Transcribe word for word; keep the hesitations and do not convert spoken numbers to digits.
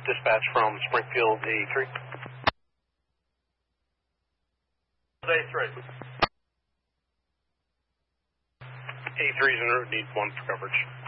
Dispatch from Springfield A three. A three. A three's en route, needs one for coverage.